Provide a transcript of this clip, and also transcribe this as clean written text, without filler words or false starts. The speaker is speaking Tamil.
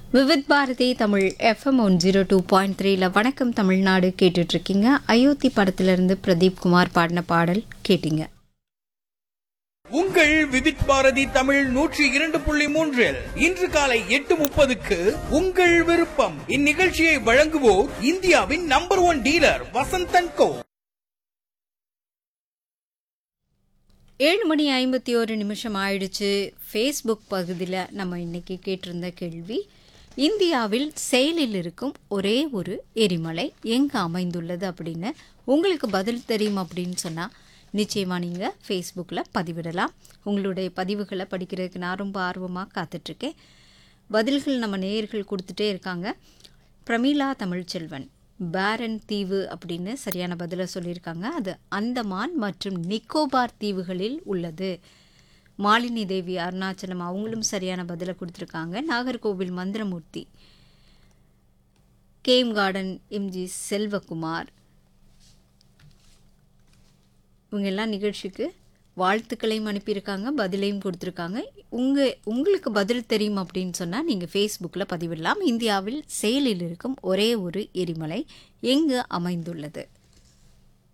விவித் பாரதி தமிழ் எஃப்எம் 102.3ல வணக்கம் தமிழ்நாடு கேட்டுட்ருக்கீங்க. அயோத்தி படத்திலிருந்து பிரதீப் குமார் பாடின பாடல் கேட்டீங்க. உங்கள் விவித் பாரதி தமிழ் 102.3 இன்று காலை 8:30க்கு உங்கள் விருப்பம். இந்நிகழ்ச்சியை வழங்குவோர் இந்தியாவின் நம்பர் 1 டீலர் வசந்தன் கோ. 7:51 ஆயிடுச்சு. ஃபேஸ்புக் பகுதியில் நம்ம இன்னைக்கு கேட்டிருந்த கேள்வி, இந்தியாவில் செயலில் இருக்கும் ஒரே ஒரு எரிமலை எங்கே அமைந்துள்ளது அப்படின்னு உங்களுக்கு பதில் தெரியும் அப்படின்னு சொன்னால் நிச்சயமாக நீங்கள் ஃபேஸ்புக்கில் பதிவிடலாம். உங்களுடைய பதிவுகளை படிக்கிறதுக்கு நான் ரொம்ப ஆர்வமாக காத்துட்ருக்கேன். பதில்கள் நம்ம நேயர்கள் கொடுத்துட்டே இருக்காங்க. பிரமீளா தமிழ்ச்செல்வன் பேரன் தீவு அப்படின்னு சரியான பதிலை சொல்லியிருக்காங்க. அது அந்தமான் மற்றும் நிக்கோபார் தீவுகளில் உள்ளது. மாலினி தேவி அருணாச்சலம் அவங்களும் சரியான பதிலை கொடுத்துருக்காங்க. Nagercoil Manthiramoorthy, game garden MG Selvakumar இவங்க எல்லாம் நிகழ்ச்சிக்கு வாழ்த்துக்களையும் அனுப்பியிருக்காங்க, பதிலையும் கொடுத்துருக்காங்க. உங்களுக்கு பதில் தெரியும் அப்படின்னு சொன்னால் நீங்கள் ஃபேஸ்புக்கில் பதிவிடலாம். இந்தியாவில் செயலில் இருக்கும் ஒரே ஒரு எரிமலை எங்கு அமைந்துள்ளது?